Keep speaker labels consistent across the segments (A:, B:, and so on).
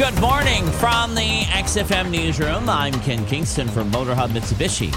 A: Good morning from the XFM newsroom. I'm Ken Kingston from Motor Hub Mitsubishi.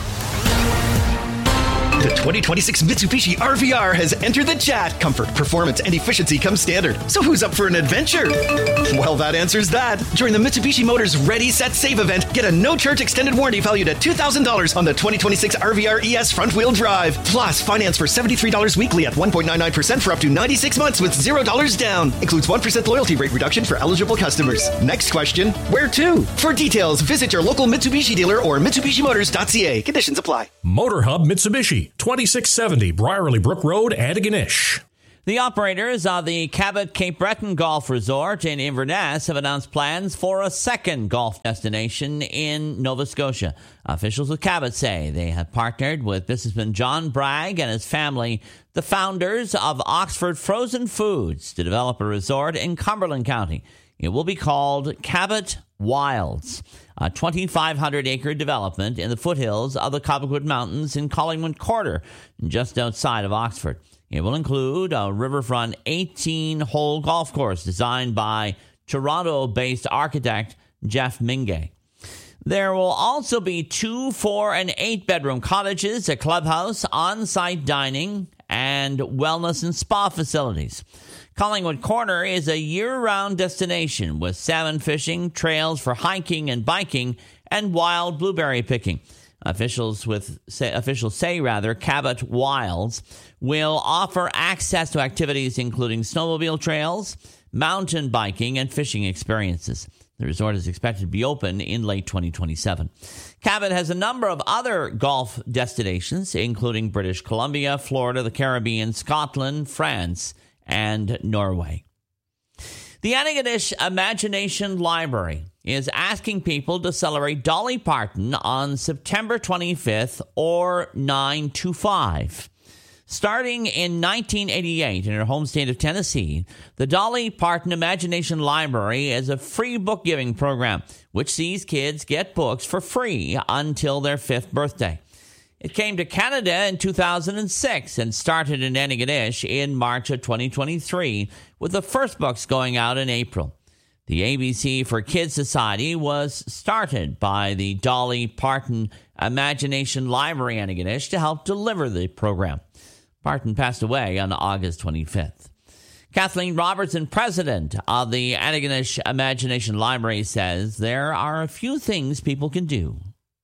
B: The 2026 Mitsubishi RVR has entered the chat. Comfort, performance, and efficiency come standard. So who's up for an adventure? Well, that answers that. During the Mitsubishi Motors Ready, Set, Save event, get a no-charge extended warranty valued at $2,000 on the 2026 RVR ES front-wheel drive. Plus, finance for $73 weekly at 1.99% for up to 96 months with $0 down. Includes 1% loyalty rate reduction for eligible customers. Next question, where to? For details, visit your local Mitsubishi dealer or MitsubishiMotors.ca. Conditions apply.
C: Motor Hub Mitsubishi, 2670 Briarley Brook Road, Antigonish.
A: The operators of the Cabot Cape Breton Golf Resort in Inverness have announced plans for a second golf destination in Nova Scotia. Officials with Cabot say they have partnered with businessman John Bragg and his family, the founders of Oxford Frozen Foods, to develop a resort in Cumberland County. It will be called Cabot Wilds, a 2,500-acre development in the foothills of the Cobequid Mountains in Collingwood Quarter, just outside of Oxford. It will include a riverfront 18-hole golf course designed by Toronto-based architect Jeff Mingay. There will also be 2, 4, and 8-bedroom cottages, a clubhouse, on-site dining, and wellness and spa facilities. Collingwood Corner is a year-round destination with salmon fishing, trails for hiking and biking, and wild blueberry picking. Officials say Cabot Wilds will offer access to activities including snowmobile trails, mountain biking, and fishing experiences. The resort is expected to be open in late 2027. Cabot has a number of other golf destinations, including British Columbia, Florida, the Caribbean, Scotland, France, and Norway. The Antigonish Imagination Library is asking people to celebrate Dolly Parton on September 25th or 9/25. Starting in 1988 in her home state of Tennessee, the Dolly Parton Imagination Library is a free book-giving program which sees kids get books for free until their 5th birthday. It came to Canada in 2006 and started in Antigonish in March of 2023, with the first books going out in April. The ABC for Kids Society was started by the Dolly Parton Imagination Library Antigonish to help deliver the program. Parton passed away on August 25th. Kathleen Robertson, president of the Antigonish Imagination Library, says there are a few things people can do.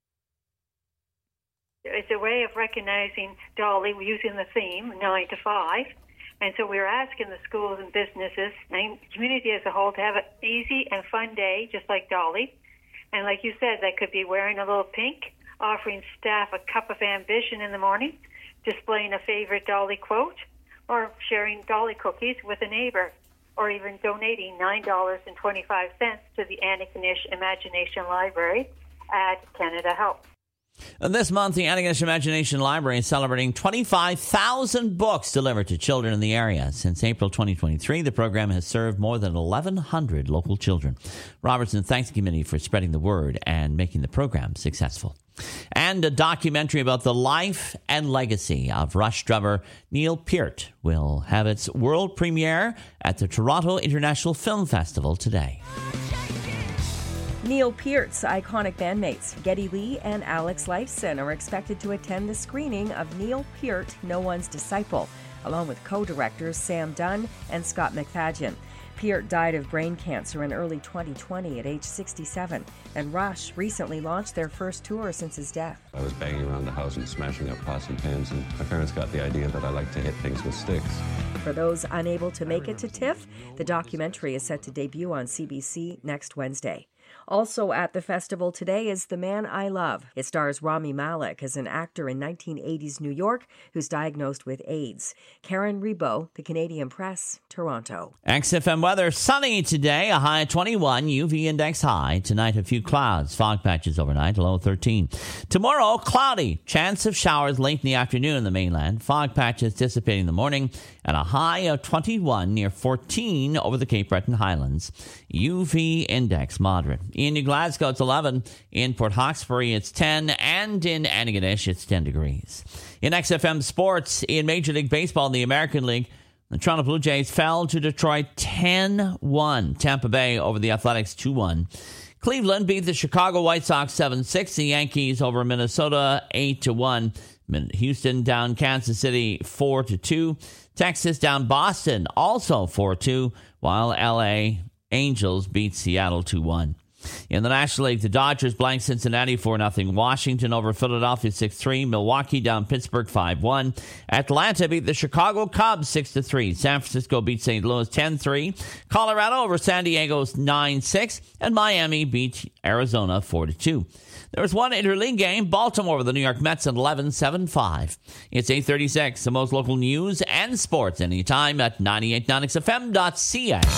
D: It's a way of recognizing Dolly using the theme 9 to 5. And so we're asking the schools and businesses and community as a whole to have an easy and fun day, just like Dolly. And like you said, that could be wearing a little pink, offering staff a cup of ambition in the morning, displaying a favorite Dolly quote, or sharing Dolly cookies with a neighbor, or even donating $9.25 to the Antigonish Imagination Library at Canada Help.
A: This month, the Antigonish Imagination Library is celebrating 25,000 books delivered to children in the area. Since April 2023, the program has served more than 1,100 local children. Robertson thanks the community for spreading the word and making the program successful. And a documentary about the life and legacy of Rush drummer Neil Peart will have its world premiere at the Toronto International Film Festival today.
E: Neil Peart's iconic bandmates, Geddy Lee and Alex Lifeson, are expected to attend the screening of Neil Peart, No One's Disciple, along with co-directors Sam Dunn and Scott McFadden. Peart died of brain cancer in early 2020 at age 67, and Rush recently launched their first tour since his death.
F: I was banging around the house and smashing up pots and pans, and my parents got the idea that I like to hit things with sticks.
E: For those unable to make it to TIFF, the documentary is set to debut on CBC next Wednesday. Also at the festival today is The Man I Love. It stars Rami Malek as an actor in 1980s New York who's diagnosed with AIDS. Karen Rebo, The Canadian Press, Toronto.
A: XFM weather, sunny today, a high of 21, UV index high. Tonight, a few clouds, fog patches overnight, low 13. Tomorrow, cloudy, chance of showers late in the afternoon in the mainland. Fog patches dissipating in the morning, and a high of 21 near 14 over the Cape Breton Highlands. UV index moderate. In New Glasgow, it's 11. In Port Hawkesbury, it's 10. And in Antigonish, it's 10 degrees. In XFM sports, in Major League Baseball in the American League, The Toronto Blue Jays fell to Detroit 10-1. Tampa Bay over the Athletics 2-1. Cleveland beat the Chicago White Sox 7-6. The Yankees over Minnesota 8-1. Houston down Kansas City 4-2. Texas down Boston also 4-2, while LA Angels beat Seattle 2-1. In the National League, the Dodgers blank Cincinnati 4-0. Washington over Philadelphia 6-3. Milwaukee down Pittsburgh 5-1. Atlanta beat the Chicago Cubs 6-3. San Francisco beat St. Louis 10-3. Colorado over San Diego 9-6. And Miami beat Arizona 4-2. There was one interleague game. Baltimore over the New York Mets at 11-7-5. It's 8:36. The most local news and sports anytime at 98.9xfm.ca.